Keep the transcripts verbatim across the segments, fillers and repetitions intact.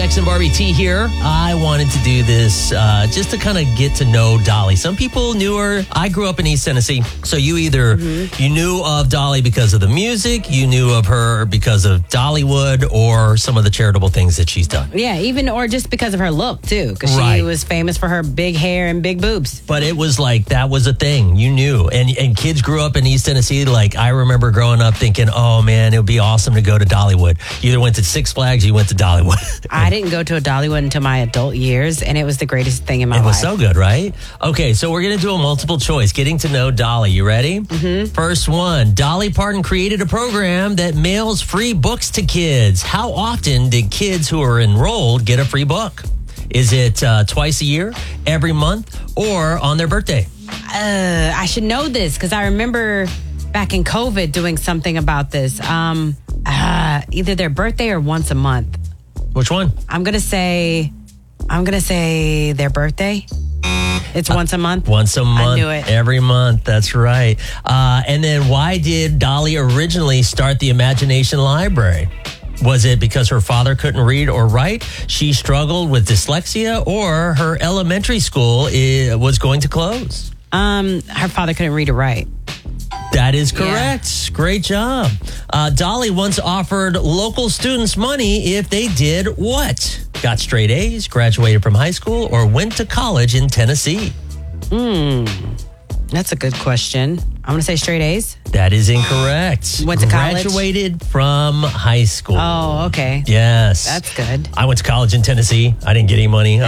X and Barbie T here. I wanted to do this uh, just to kind of get to know Dolly. Some people knew her. I grew up in East Tennessee. So you either mm-hmm. you knew of Dolly because of the music, you knew of her because of Dollywood, or some of the charitable things that she's done. Yeah, even or just because of her look, too. Because right. she was famous for her big hair and big boobs. But it was like, that was a thing. You knew. And, and kids grew up in East Tennessee. Like, I remember growing up thinking, oh, man, it would be awesome to go to Dollywood. You either went to Six Flags or you went to Dollywood. I didn't go to a Dollywood until my adult years, and it was the greatest thing in my life. It life. was so good, right? Okay, so we're going to do a multiple choice. Getting to know Dolly. You ready? Mm-hmm. First one. Dolly Parton created a program that mails free books to kids. How often did kids who are enrolled get a free book? Is it uh, twice a year, every month, or on their birthday? Uh, I should know this because I remember back in COVID doing something about this. Um, uh, either their birthday or once a month. Which one? I'm gonna say, I'm gonna say their birthday. It's once a month? Once a month. I knew it. Every month. That's right. Uh, and then why did Dolly originally start the Imagination Library? Was it because her father couldn't read or write? She struggled with dyslexia, or her elementary school is, was going to close? Um, her father couldn't read or write. That is correct. Yeah. Great job. Uh, Dolly once offered local students money if they did what? Got straight A's, graduated from high school, or went to college in Tennessee? Hmm. That's a good question. I'm going to say straight A's. That is incorrect. Went to college? Graduated from high school. Oh, okay. Yes. That's good. I went to college in Tennessee. I didn't get any money.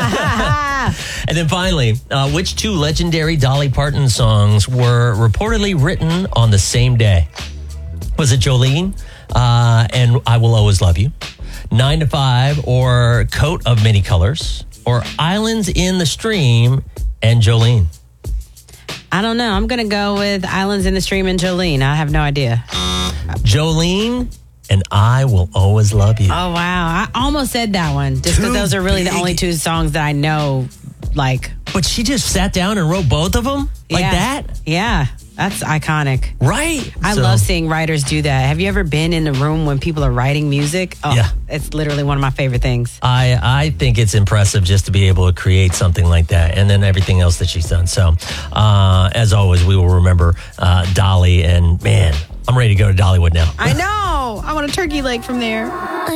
I wish. And then finally, uh, which two legendary Dolly Parton songs were reportedly written on the same day? Was it Jolene uh, and I Will Always Love You, Nine to Five, or Coat of Many Colors, or Islands in the Stream and Jolene? I don't know. I'm going to go with Islands in the Stream and Jolene. I have no idea. Jolene and I Will Always Love You. Oh, wow. I almost said that one just because those are really big. The only two songs that I know, like. But she just sat down and wrote both of them? Like yeah. that? Yeah. That's iconic. Right. I so, love seeing writers do that. Have you ever been in a room when people are writing music? Oh, yeah. It's literally one of my favorite things. I, I think it's impressive just to be able to create something like that, and then everything else that she's done. So, uh, as always, we will remember uh, Dolly, and man, I'm ready to go to Dollywood now. I know. I want a turkey leg from there.